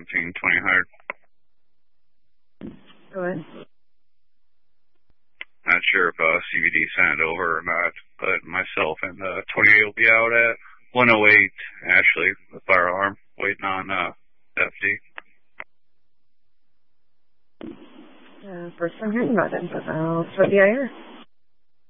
1720 Go ahead. Not sure if CBD sent it over or not, but myself and 28 will be out at 108 Ashley, the firearm, waiting on FD. First time hearing about it, but I'll start the IR.